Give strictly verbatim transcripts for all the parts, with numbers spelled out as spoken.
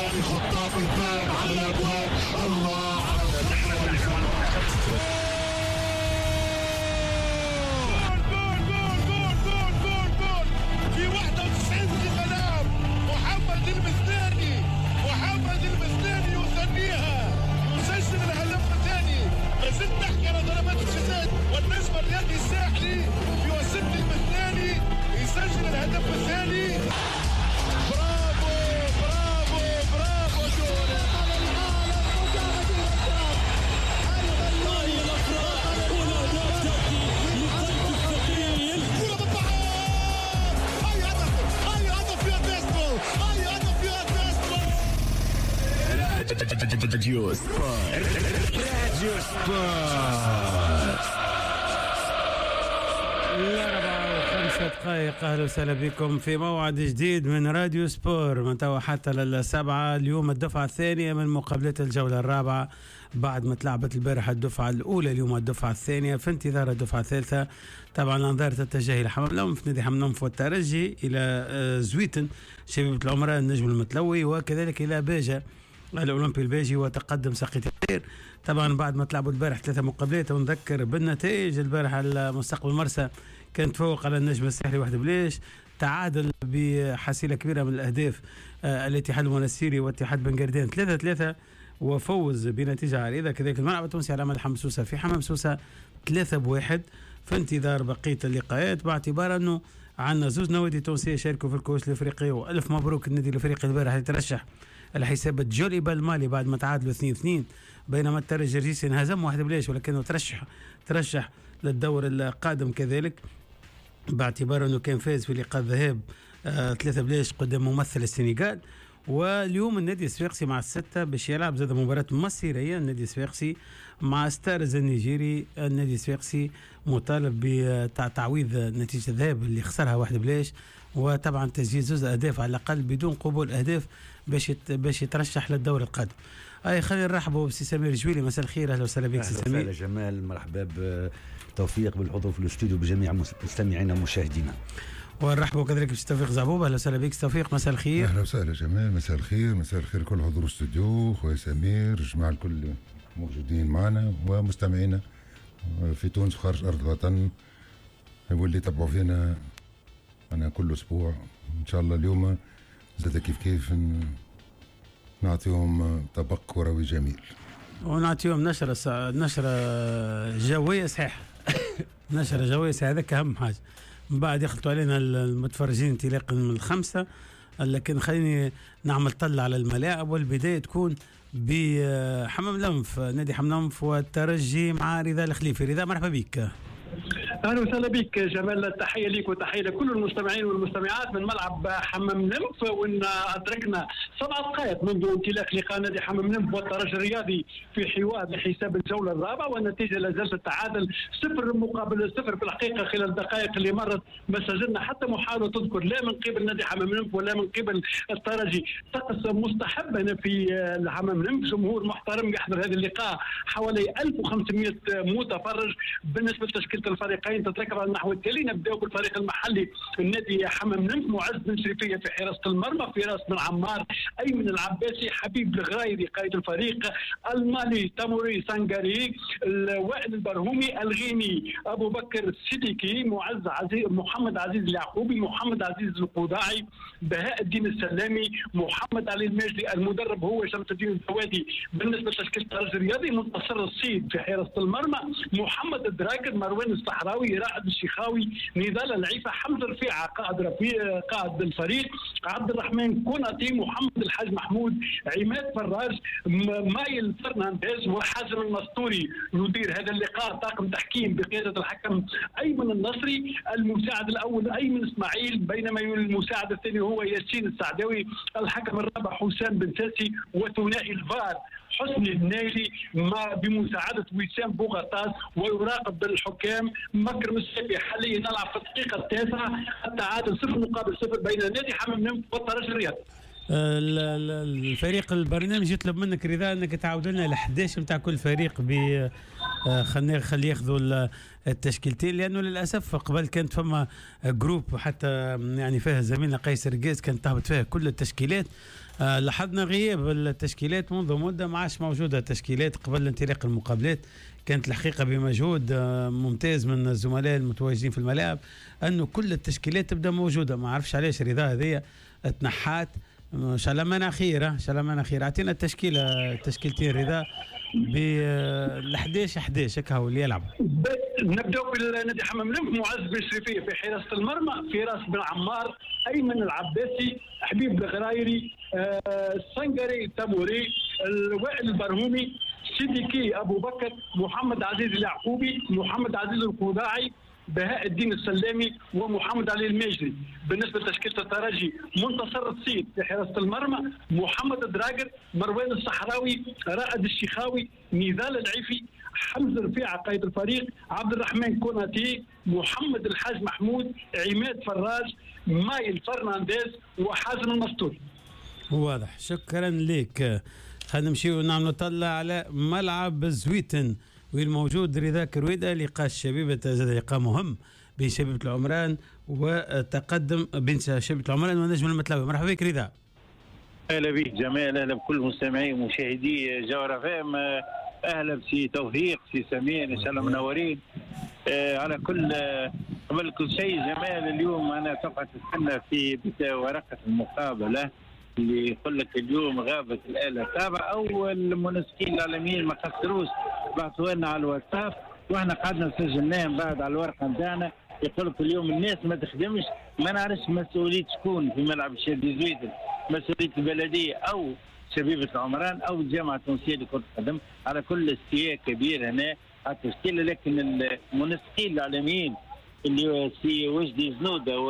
الثاني خطاف الفارق على الابواب. الله والنسبة ليدي الساحلي في وسط المثاني يسجل الهدف الثاني. برافو برافو برافو جول على العالم مجاهد الأبطال. هاي الأفراد والأهداف تأتي لقلب الثقيل. كرة بالطعام. هاي هدف هاي هدف يا بيسبول هاي هدف يا بيسبول. راديو سبورت راديو سبورت الأربعة وخمسة دقائق. أهلا وسهلا بكم في موعد جديد من راديو سبور من توا حتى للسبعة. اليوم الدفعة الثانية من مقابلات الجولة الرابعة بعد ما تلعبت البارحة الدفعة الأولى، اليوم الدفعة الثانية في انتظار الدفعة الثالثة. طبعا أنظار تتجه إلى حمام لهم في نادي حمام نمف والترجي، إلى زويتن شبيبة العمراء النجم المتلوي، وكذلك إلى باجة الأولمبي الباجي وتقدم ساقية الخير. طبعا بعد ما تلعبوا البارح ثلاثة مقابلات ونذكر بالنتائج. البارح المستقبل مرسى كان تفوق على النجم الساحلي واحد بليش، تعادل بحصيلة كبيرة من الأهداف آه الاتحاد المنسيري واتحاد بنقردان ثلاثة ثلاثة، وفوز بنتيجة عريضة. كذلك الملعب التونسي على ملحم سوسة في حمام سوسة ثلاثة بواحد، في انتظار بقية اللقاءات باعتبار أنه عندنا زوج نوادي تونسية شاركوا في الكؤوس الأفريقية. وألف مبروك النادي الأفريقي البارح يترشح على حساب جوليبا المالي بعد ما تعادلوا اثنين اثنين، بينما الترجي الجرجيسي انهزم واحد بلاش، ولكنه ترشح ترشح للدور القادم كذلك باعتبار انه كان فاز في لقاء الذهاب آه ثلاثة بلاش قدام ممثل السنغال. واليوم النادي الصفاقسي مع الستة باش يلعب زاد مباراة مصيرية، النادي الصفاقسي مع ستارز النيجيري. النادي الصفاقسي مطالب بتعويض نتيجة الذهاب اللي خسرها واحد بلاش، وطبعا تسجيل زوز أهداف على الأقل بدون قبول أهداف باش باش يترشح للدور القادم. أي خلينا نرحبوا بسي سمير جويلي. مساء الخير. أهلا وسهلا بك سي سمير. أهلا وسهلا جمال، مرحبا بتوفيق بالحضور في الاستوديو بجميع مستمعينا ومشاهدينا. ونرحبوا كذلك بسي توفيق زعبوب. أهلا وسهلا بك توفيق. مساء الخير. أهلا وسهلا جمال. مساء الخير. مساء الخير كل حضور الاستوديو، خويا سمير، جماعة الكل موجودين معنا ومستمعينا في تونس وخارج أرض الوطن واللي يتابعوا فينا أنا كل أسبوع إن شاء الله. اليوم زاد كيف كيف نعطيهم طبق كروي جميل ونعطيهم نشرة سا... نشرة جوية صحيحة. نشرة جوية صحيحة، هذاك أهم حاجة. من بعد يخلطوا علينا المتفرجين انطلاقا من الخمسة، لكن خليني نعمل طلع على الملاعب. والبداية تكون بحمام لنف، نادي حمام لنف والترجي مع رضا الخليفي. رضا مرحبا بك. اهلا وسهلا بك جمال، تحيه لك وتحيه لكل المستمعين والمستمعات من ملعب حمام نمف. وان ادركنا سبع دقائق منذ انطلاق لقاء نادي حمام نمف والترجي الرياضي في حوار بحساب الجوله الرابعه، والنتيجه لا زالت التعادل صفر مقابل صفر. في الحقيقه خلال الدقائق اللي مرت ما سجلنا حتى محاوله تذكر لا من قبل نادي حمام نمف ولا من قبل الترجي. طقس مستحب هنا في حمام نمف، جمهور محترم يحضر هذا اللقاء حوالي ألف وخمسمائة متفرج. بالنسبه لتشكيله الفريقين تتركب على النحو التالي: نبداو بالفريق المحلي النادي حمام نمف، معز بن شريفيه في حراسه المرمى، فراس بن عمار، ايمن العباسي، حبيب الغرايدي قائد الفريق، المالي تاموري سانغاري، وائل البرهومي، الغيني ابو بكر السديكي، معز عزيز محمد عزيز اليعقوبي، محمد عزيز القضاعي، بهاء الدين السلامي، محمد علي الماجدي. المدرب هو شمس الدين الزوادي. بالنسبه لتشكيله الترجي الرياضي: منتصر الصيد في حراسه المرمى، محمد الدراكر، مروان الصحراوي، رائد الشيخاوي، نضال العيفه، حمزه رفيعه قائد رفيع قائد الفريق، عبد الرحمن كوناتي، محمد الحاج محمود، عماد فراج، مايل فرنانديز، وحازم المستوري يدير هذا اللقاء. طاقم تحكيم بقياده الحكم ايمن النصري، المساعد الاول ايمن اسماعيل، بينما المساعد الثاني هو ياسين السعداوي، الحكم الرابع حسام بن ساسي، وثنائي الفار حسني النايلي ما بمساعدة وسام بوغطاس، ويراقب بالحكام مكرم السيبي. حاليا نلعب في الدقيقة التاسعة، التعادل صفر مقابل صفر بين نادي حمام نمف والترجي الرياضي. الفريق البرنامج يطلب منك رضا انك تعاود لنا ال أحد عشر نتاع كل فريق ب خلينا خلي ياخذوا التشكيلتين، لانه للاسف قبل كانت فما جروب حتى يعني فيها زميلنا قيس رقاز كانت تهبط فيها كل التشكيلات. آه لاحظنا غياب التشكيلات منذ مده، ما عادش موجوده تشكيلات قبل انطلاق المقابلات. كانت الحقيقه بمجهود آه ممتاز من الزملاء المتواجدين في الملاعب انه كل التشكيلات تبدا موجوده. ما عرفش علاش رضا هذيا تنحات. ان شاء الله مناخير ان شاء الله مناخير. اعطينا التشكيله تشكيلتين رضا بال أحد عشر أحد عشر هكا هو اللي يلعب. نبداو بالنادي حمام منف. معز بن شريفيه في حراسه المرمى، فراس بن عمار، ايمن العباسي، حبيب الغرايري، آه السنقري التاموري، الوائل البرهومي، سيديكي ابو بكر، محمد عزيز اليعقوبي، محمد عزيز القضاعي، بهاء الدين السلامي، ومحمد علي الماجري. بالنسبه لتشكيله الترجي منتصر السيد في حراسه المرمى، محمد الدراجر، مروان الصحراوي، رائد الشيخاوي، نضال العيفي، حمزه رفيعه قائد الفريق، عبد الرحمن كوناتي، محمد الحاج محمود، عماد فراج، مايل فرنانديز، وحازم المستور. واضح، شكرا لك. خلينا نمشيو نعم نطلع على ملعب زويتن والموجود رضا كرويدة. لقاء الشبيبة لقاء مهم بين شبيبة العمران وتقدم بين شبيبة العمران ونجم المتلاوي. مرحبا بك رضا. اهلا بك جمال، اهلا بكل مستمعي ومشاهدي جوهر فام. اهلا بسي توفيق سي سمير، ان شاء الله منورين. آه على كل آه قبل كل شيء جمال، اليوم انا سوف تستنى في ورقه المقابله اللي يقول لك اليوم غابت الاله السابعه. اول منسقين العالميين ما خسروش، بعثوا لنا على الواتساب واحنا قعدنا سجلناهم بعد على الورقه نتاعنا. يقول لك اليوم الناس ما تخدمش، ما نعرفش مسؤوليه شكون في ملعب الشادي زويدل، مسؤوليه البلديه او شبيبه العمران او الجامعه التونسيه لكره القدم. على كل استياء كبير هنا على التشكيله، لكن المنسقين العالميين اللي سي وجدي زنوده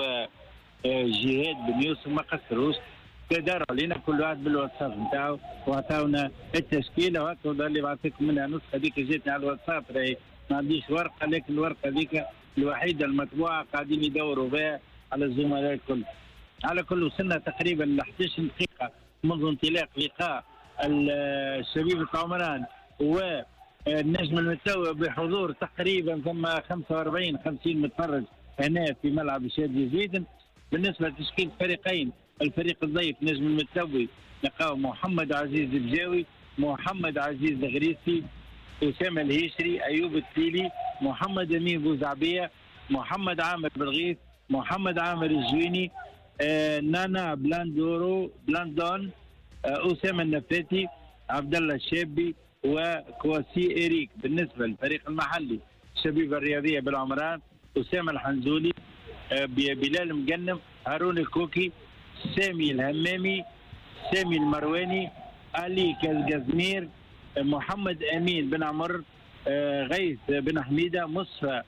وجهاد بن يوسف ما قصروش، داروا علينا كل واحد بالواتساب نتاعو وعطاونا التشكيله وهكا. اللي بعثتكم منها نسخه هذيك جاتني على الواتساب، راهي ما عنديش ورقه، لكن الورقه هذيك الوحيده المطبوعه قاعدين يدوروا بها على الزملاء الكل. على كل وصلنا تقريبا ل أحد عشر دقيقه منذ انطلاق لقاء الشبيبة العمران والنجم المتوى بحضور تقريبا ثم خمسة وأربعين خمسين متفرج هنا في ملعب الشادي زويدن. بالنسبه لتشكيل الفريقين، الفريق الضيف نجم المتوي لقاو محمد عزيز الجاوي، محمد عزيز الغريسي، اسامه الهيشري، ايوب التيلي، محمد امين بوزعبيه، محمد عامر بالغيث، محمد عامر الجويني، آه نانا بلاندورو بلاندون، آه اسامه النفاتي، عبد الله الشابي، وكواسي إريك. بالنسبه للفريق المحلي الشبيبه الرياضيه بالعمران، اسامه الحنزولي، آه بلال مقنم، هارون الكوكي، سامي الهمامي، سامي المرواني، علي كالجزمير، محمد امين بن عمر، آه غيث بن حميده، مصفى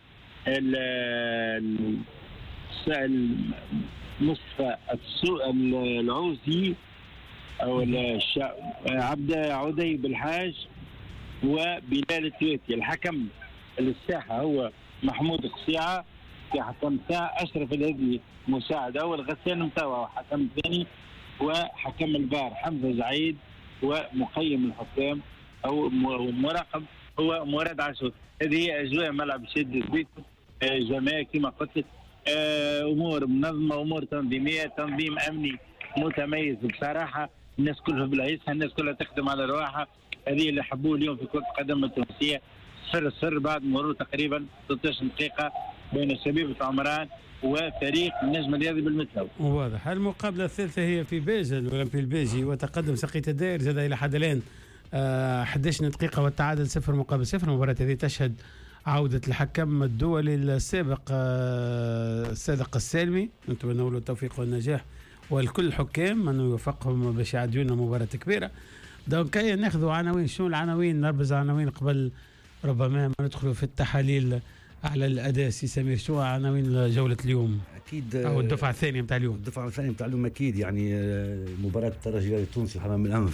مصفى العوزي او عبد عدي بالحاج، وبلال التويتي. الحكم للساحه هو محمود قصيعه، في حكم ساعه اشرف الهدي مساعد اول، غسان متوى حكم ثاني، وحكم البار حمزه زعيد، ومقيم الحكام او المراقب هو مراد عاشور. هذه هي اجواء ملعب الشادي زويدل. جماعه كما قلت امور منظمه، امور تنظيميه، تنظيم امني متميز بصراحه. الناس كلها بالعيسها، الناس كلها تخدم على رواحها. هذه اللي حبوه اليوم في كره القدم التونسيه. صفر صفر بعد مرور تقريبا ستة عشر دقيقه بين شبيبه عمران وفريق النجم الرياضي بالمتلو. واضح. المقابله الثالثه هي في بيجا الاولمبي البيجي، وتقدم سقيت الدائر زاد الى حد الان أحد عشر دقيقه والتعادل صفر مقابل صفر. المباراه هذه تشهد عودة الحكم الدولي السابق الصادق السالمي، نتمنى له التوفيق والنجاح والكل الحكام أنه يوفقهم باش يعدونا مباراة كبيرة. دونك ناخذوا عناوين، شنو العناوين؟ نربز عناوين قبل ربما ما ندخلوا في التحاليل على الأداء. سي سمير، شو عناوين جولة اليوم؟ أكيد أو الدفعة الثانية متاع اليوم. الدفعة الثانية متاع اليوم أكيد يعني مباراة الترجي التونسي وحمام الأنف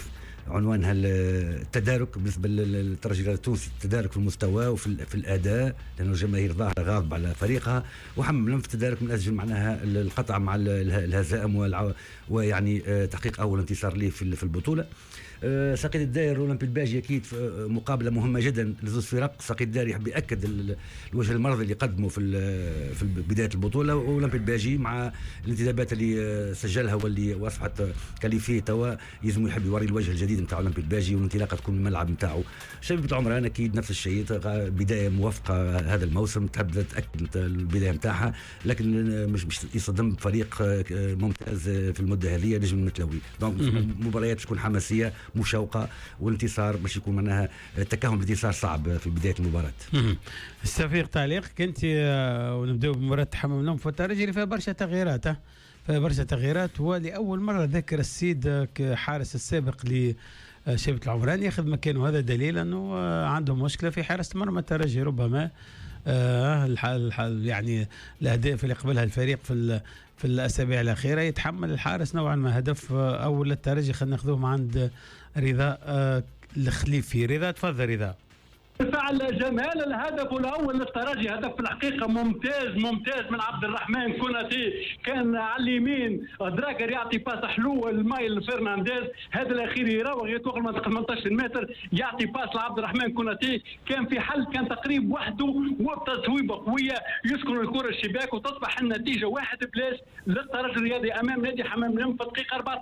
عنوانها التدارك بالنسبه للترجي التونسي، التدارك في المستوى وفي في الاداء، لانه الجماهير ظاهره غاضبه على فريقها، وحمم في التدارك من اجل معناها القطع مع الهزائم ويعني تحقيق اول انتصار ليه في البطوله. ساقي الداير اولمبي الباجي اكيد مقابله مهمه جدا لزوج فرق. ساقي الداير يحب ياكد الوجه المرضي اللي قدمه في في بدايه البطوله، واولمبي الباجي مع الانتدابات اللي سجلها واللي واصبحت كاليفيه توا يلزم يحب يوري الوجه الجديد نتاع اولمبي الباجي، والانطلاقه تكون من الملعب نتاعو. شبيبه العمران اكيد نفس الشيء، بدايه موفقه هذا الموسم، تحب تاكد البدايه نتاعها، لكن مش مش يصدم فريق ممتاز في المده هذه نجم نتلوي. دونك مباريات تكون حماسيه مشوقه، والانتصار باش يكون معناها التكهن بالانتصار صعب في بدايه المباراه. استفيق تعليقك انت ونبداو بمباراه حمام نوم والترجي اللي فيها برشا تغييرات، فيها برشا تغييرات. ولاول مره ذكر السيد حارس السابق لشبيبه العمران ياخذ مكانه، هذا دليل انه عندهم مشكله في حراسه مرمى الترجي. ربما آه الحال الحال يعني الاهداف اللي قبلها الفريق في في الاسابيع الاخيره يتحمل الحارس نوعا ما هدف اول للترجي. خلينا ناخذوه عند رضا آه الخليفي. رضا تفضل. رضا فعل جمال الهدف الاول للترجي، هدف في الحقيقه ممتاز ممتاز من عبد الرحمن كوناتي، كان على اليمين دراجر يعطي باس حلو المايل فرنانديز، هذا الاخير يراوغ يتوقع المنطقه ثمانية عشر متر يعطي باس لعبد الرحمن كوناتي، كان في حل، كان تقريب وحده وبتصويبه قويه يسكن الكره الشباك، وتصبح النتيجه واحد بلاش للترجي الرياضي امام نادي حمام نم في الدقيقه أربعة عشر.